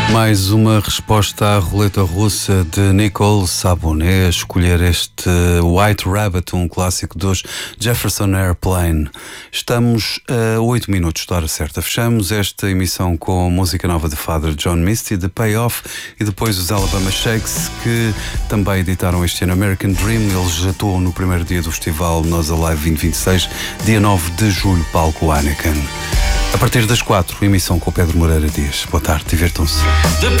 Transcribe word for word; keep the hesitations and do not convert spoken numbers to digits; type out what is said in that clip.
Mais uma resposta à roleta russa de Nicole Sabonet, escolher este White Rabbit, um clássico dos Jefferson Airplane. Estamos a oito minutos da hora certa. Fechamos esta emissão com música nova de Father John Misty, The Payoff, e depois os Alabama Shakes, que também editaram este ano American Dream. Eles atuam no primeiro dia do festival Nós Alive vinte vinte e seis, dia nove de julho, palco Anakin. A partir das quatro, emissão com o Pedro Moreira Dias. Boa tarde, divirtam-se.